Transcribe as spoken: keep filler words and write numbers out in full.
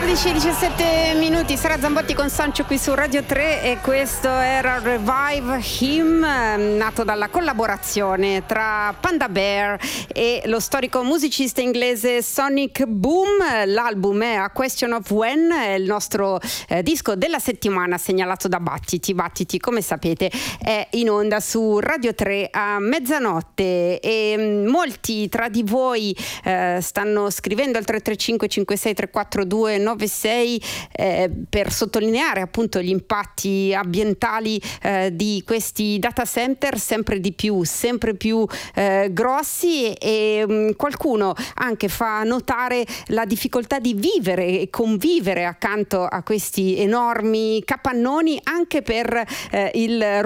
quattordici e diciassette minuti, Sara Zambotti con Sancio qui su Radio tre e questo era Revive Him, nato dalla collaborazione tra Panda Bear e lo storico musicista inglese Sonic Boom. L'album è A Question of When, è il nostro eh, disco della settimana segnalato da Battiti. Battiti, come sapete, è in onda su Radio tre a mezzanotte e mh, molti tra di voi eh, stanno scrivendo al tre tre cinque cinque sei tre quattro due nove sei eh, per sottolineare appunto gli impatti ambientali eh, di questi data center sempre di più, sempre più eh, grossi e mh, qualcuno anche fa notare la difficoltà di vivere e convivere accanto a questi enormi capannoni anche per eh, il